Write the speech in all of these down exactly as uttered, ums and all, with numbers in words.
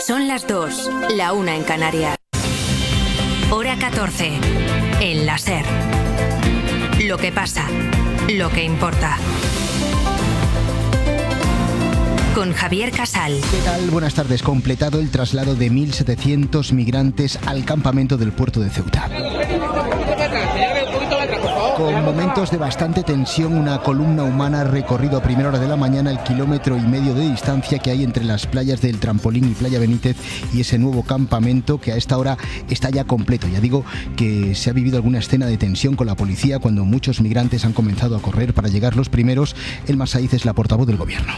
Son las dos, la una en Canarias. Hora catorce, en la SER. Lo que pasa, lo que importa. Con Javier Casal. ¿Qué tal? Buenas tardes. Completado el traslado de mil setecientos migrantes al campamento del puerto de Ceuta. Con momentos de bastante tensión, una columna humana ha recorrido a primera hora de la mañana el kilómetro y medio de distancia que hay entre las playas del Trampolín y Playa Benítez y ese nuevo campamento que a esta hora está ya completo. Ya digo que se ha vivido alguna escena de tensión con la policía cuando muchos migrantes han comenzado a correr para llegar los primeros. Elma Saiz es la portavoz del gobierno.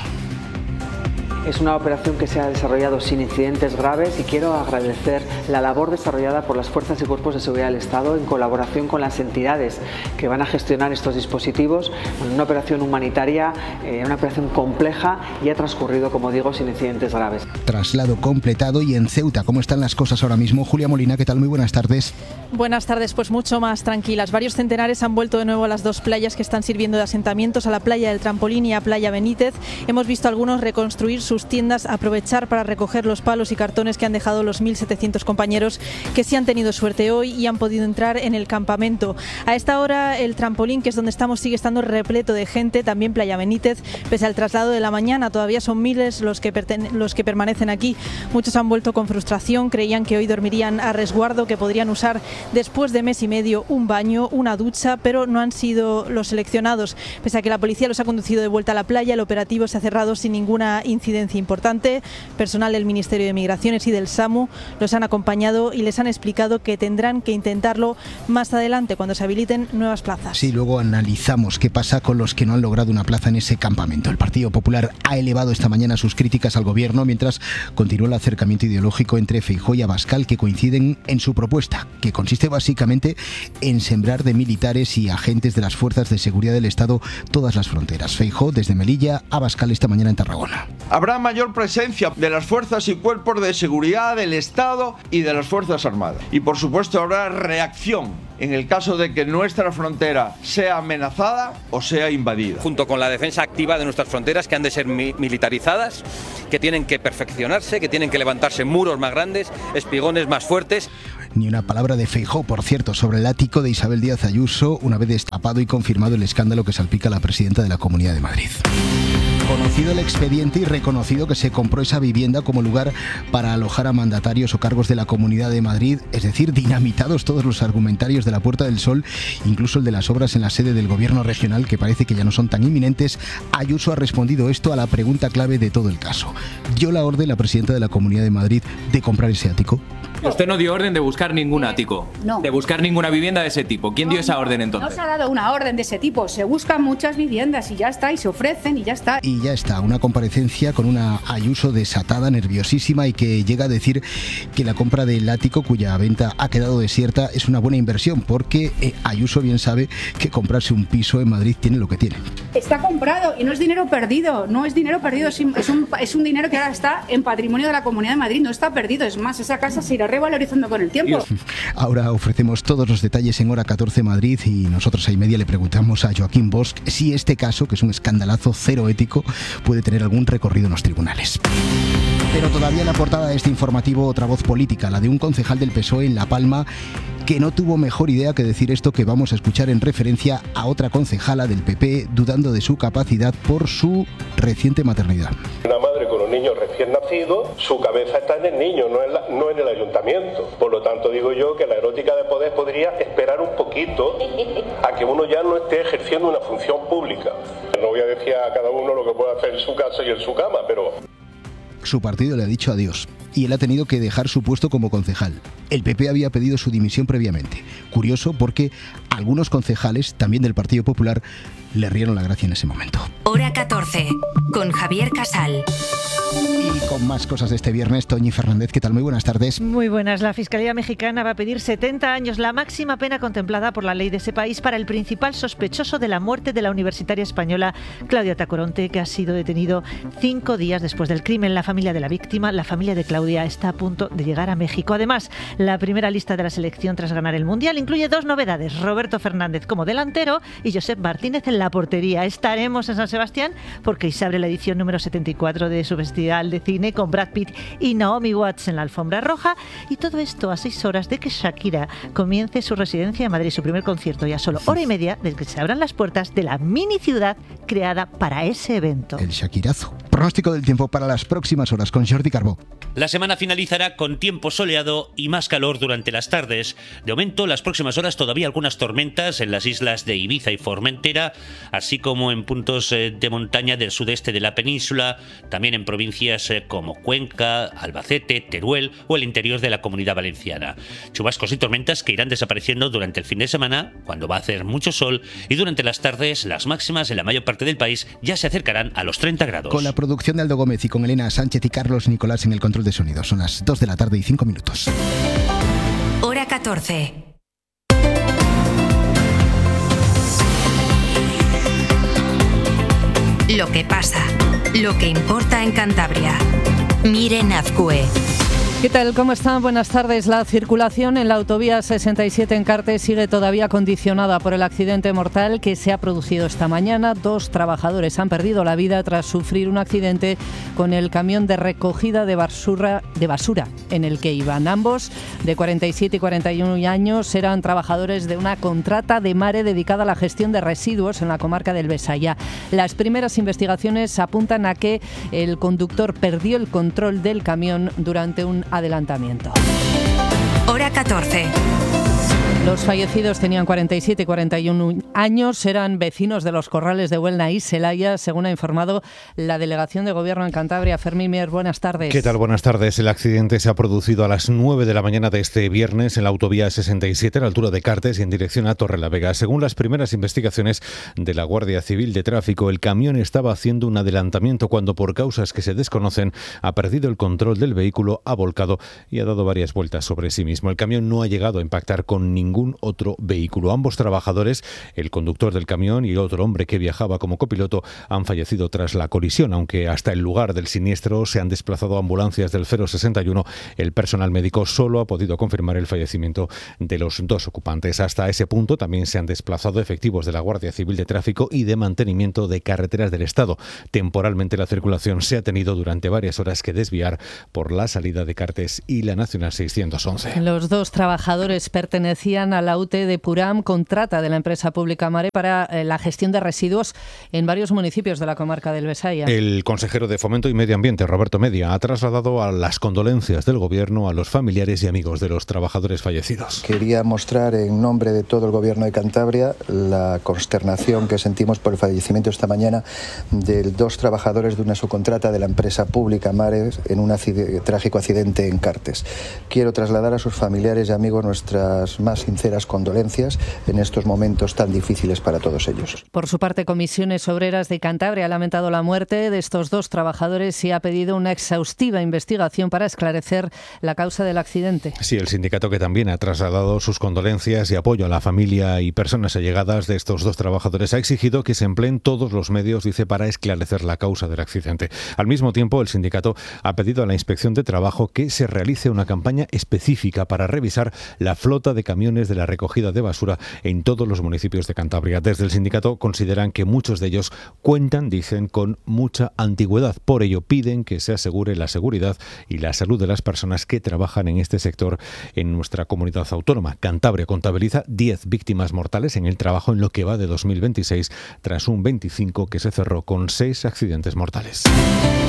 Es una operación que se ha desarrollado sin incidentes graves y quiero agradecer la labor desarrollada por las fuerzas y cuerpos de seguridad del Estado en colaboración con las entidades que van a gestionar estos dispositivos. Una operación humanitaria, eh, una operación compleja y ha transcurrido, como digo, sin incidentes graves. Traslado completado. Y en Ceuta, ¿cómo están las cosas ahora mismo? Julia Molina, ¿qué tal? Muy buenas tardes. Buenas tardes, pues mucho más tranquilas. Varios centenares han vuelto de nuevo a las dos playas que están sirviendo de asentamientos, a la playa del Trampolín y a Playa Benítez. Hemos visto a algunos reconstruir sus tiendas, aprovechar para recoger los palos y cartones que han dejado los mil setecientos compañeros que sí han tenido suerte hoy y han podido entrar en el campamento. A esta hora el Trampolín, que es donde estamos, sigue estando repleto de gente, también Playa Benítez, pese al traslado de la mañana. Todavía son miles los que, perten- los que permanecen aquí. Muchos han vuelto con frustración, creían que hoy dormirían a resguardo, que podrían usar después de mes y medio un baño, una ducha, pero no han sido los seleccionados. Pese a que la policía los ha conducido de vuelta a la playa, el operativo se ha cerrado sin ninguna incidencia importante. Personal del Ministerio de Migraciones y del SAMU los han acompañado y les han explicado que tendrán que intentarlo más adelante cuando se habiliten nuevas plazas. Sí, luego analizamos qué pasa con los que no han logrado una plaza en ese campamento. El Partido Popular ha elevado esta mañana sus críticas al gobierno mientras continúa el acercamiento ideológico entre Feijóo y Abascal, que coinciden en su propuesta, que consiste básicamente en sembrar de militares y agentes de las fuerzas de seguridad del Estado todas las fronteras. Feijóo desde Melilla, Abascal esta mañana en Tarragona. Habrá mayor presencia de las fuerzas y cuerpos de seguridad del Estado y de las Fuerzas Armadas. Y por supuesto habrá reacción en el caso de que nuestra frontera sea amenazada o sea invadida. Junto con la defensa activa de nuestras fronteras, que han de ser mi- militarizadas, que tienen que perfeccionarse, que tienen que levantarse muros más grandes, espigones más fuertes. Ni una palabra de Feijóo, por cierto, sobre el ático de Isabel Díaz Ayuso, una vez destapado y confirmado el escándalo que salpica a la presidenta de la Comunidad de Madrid. Conocido el expediente y reconocido que se compró esa vivienda como lugar para alojar a mandatarios o cargos de la Comunidad de Madrid, es decir, dinamitados todos los argumentarios de la Puerta del Sol, incluso el de las obras en la sede del gobierno regional, que parece que ya no son tan inminentes. Ayuso ha respondido esto a la pregunta clave de todo el caso. ¿Dio la orden la presidenta de la Comunidad de Madrid de comprar ese ático? Usted no dio orden de buscar ningún ático, no. de buscar ninguna vivienda de ese tipo. ¿Quién no, dio esa no, orden entonces? No se ha dado una orden de ese tipo, se buscan muchas viviendas y ya está, y se ofrecen y ya está. Y ya está, una comparecencia con una Ayuso desatada, nerviosísima, y que llega a decir que la compra del ático, cuya venta ha quedado desierta, es una buena inversión, porque eh, Ayuso bien sabe que comprarse un piso en Madrid tiene lo que tiene. Está comprado y no es dinero perdido, no es dinero perdido, es un, es un dinero que ahora está en patrimonio de la Comunidad de Madrid, no está perdido, es más, esa casa se irá revalorizando con el tiempo. Ahora ofrecemos todos los detalles en Hora catorce Madrid y nosotros a y media le preguntamos a Joaquín Bosch si este caso, que es un escandalazo cero ético, puede tener algún recorrido en los tribunales. Pero todavía en la portada de este informativo otra voz política, la de un concejal del P S O E en La Palma, que no tuvo mejor idea que decir esto que vamos a escuchar en referencia a otra concejala del P P dudando de su capacidad por su reciente maternidad. Una madre con un niño recién nacido, su cabeza está en el niño, no en, la, no en el ayuntamiento. Por lo tanto, digo yo que la erótica de poder podría esperar un poquito a que uno ya no esté ejerciendo una función pública. No voy a decir a cada uno lo que puede hacer en su casa y en su cama, pero... Su partido le ha dicho adiós y él ha tenido que dejar su puesto como concejal. El P P había pedido su dimisión previamente. Curioso porque algunos concejales, también del Partido Popular, le rieron la gracia en ese momento. Hora catorce, con Javier Casal. Y con más cosas de este viernes, Toñi Fernández, ¿qué tal? Muy buenas tardes. Muy buenas. La Fiscalía Mexicana va a pedir setenta años, la máxima pena contemplada por la ley de ese país, para el principal sospechoso de la muerte de la universitaria española Claudia Tacoronte, que ha sido detenido cinco días después del crimen. La familia de la víctima, la familia de Claudia, está a punto de llegar a México. Además, la primera lista de la selección tras ganar el Mundial incluye dos novedades: Roberto Fernández como delantero y Josep Martínez en la portería. Estaremos en San Sebastián porque se abre la edición número setenta y cuatro de su, vesti- Festival de Cine con Brad Pitt y Naomi Watts en la alfombra roja, y todo esto a seis horas de que Shakira comience su residencia en Madrid, su primer concierto, y a solo hora y media de que se abran las puertas de la mini ciudad creada para ese evento. El Shakirazo. Pronóstico del tiempo para las próximas horas con Jordi Carbó. La semana finalizará con tiempo soleado y más calor durante las tardes. De momento, las próximas horas todavía algunas tormentas en las islas de Ibiza y Formentera, así como en puntos de montaña del sudeste de la península, también en provincias como Cuenca, Albacete, Teruel o el interior de la Comunidad Valenciana. Chubascos y tormentas que irán desapareciendo durante el fin de semana, cuando va a hacer mucho sol, y durante las tardes las máximas en la mayor parte del país ya se acercarán a los treinta grados. Con la producción de Aldo Gómez y con Elena Sánchez y Carlos Nicolás en el control de sonido. Son las dos de la tarde y cinco minutos. Hora catorce. Lo que pasa, lo que importa en Cantabria. Miren Azcue. ¿Qué tal? ¿Cómo están? Buenas tardes. La circulación en la autovía sesenta y siete en Cartes sigue todavía condicionada por el accidente mortal que se ha producido esta mañana. Dos trabajadores han perdido la vida tras sufrir un accidente con el camión de recogida de basura, de basura en el que iban. Ambos, de cuarenta y siete y cuarenta y uno años, eran trabajadores de una contrata de Mare dedicada a la gestión de residuos en la comarca del Besaya. Las primeras investigaciones apuntan a que el conductor perdió el control del camión durante un adelantamiento. Hora catorce. Los fallecidos tenían cuarenta y siete y cuarenta y uno años, eran vecinos de los corrales de Huelna y Celaya, según ha informado la Delegación de Gobierno en Cantabria. Fermín Mier, buenas tardes. ¿Qué tal? Buenas tardes. El accidente se ha producido a las nueve de la mañana de este viernes en la autovía sesenta y siete, a la altura de Cartes y en dirección a Torrelavega. Según las primeras investigaciones de la Guardia Civil de Tráfico, el camión estaba haciendo un adelantamiento cuando, por causas que se desconocen, ha perdido el control del vehículo, ha volcado y ha dado varias vueltas sobre sí mismo. El camión no ha llegado a impactar con ningún otro vehículo. Ambos trabajadores, el conductor del camión y otro hombre que viajaba como copiloto, han fallecido tras la colisión, aunque hasta el lugar del siniestro se han desplazado ambulancias del cero sesenta y uno. El personal médico solo ha podido confirmar el fallecimiento de los dos ocupantes. Hasta ese punto también se han desplazado efectivos de la Guardia Civil de Tráfico y de Mantenimiento de Carreteras del Estado. Temporalmente la circulación se ha tenido durante varias horas que desviar por la salida de Cartes y la Nacional seiscientos once. Los dos trabajadores pertenecían a la U T de Puram, contrata de la empresa pública Mare para eh, la gestión de residuos en varios municipios de la comarca del Besaya. El consejero de Fomento y Medio Ambiente, Roberto Media, ha trasladado a las condolencias del Gobierno a los familiares y amigos de los trabajadores fallecidos. Quería mostrar en nombre de todo el Gobierno de Cantabria la consternación que sentimos por el fallecimiento esta mañana de dos trabajadores de una subcontrata de la empresa pública Mare en un acid- trágico accidente en Cartes. Quiero trasladar a sus familiares y amigos nuestras más sinceras condolencias en estos momentos tan difíciles para todos ellos. Por su parte, Comisiones Obreras de Cantabria ha lamentado la muerte de estos dos trabajadores y ha pedido una exhaustiva investigación para esclarecer la causa del accidente. Sí, el sindicato, que también ha trasladado sus condolencias y apoyo a la familia y personas allegadas de estos dos trabajadores, ha exigido que se empleen todos los medios, dice, para esclarecer la causa del accidente. Al mismo tiempo, el sindicato ha pedido a la Inspección de Trabajo que se realice una campaña específica para revisar la flota de camiones de la recogida de basura en todos los municipios de Cantabria. Desde el sindicato consideran que muchos de ellos cuentan, dicen, con mucha antigüedad. Por ello piden que se asegure la seguridad y la salud de las personas que trabajan en este sector en nuestra comunidad autónoma. Cantabria contabiliza diez víctimas mortales en el trabajo en lo que va de dos mil veintiséis, tras un veinticinco que se cerró con seis accidentes mortales.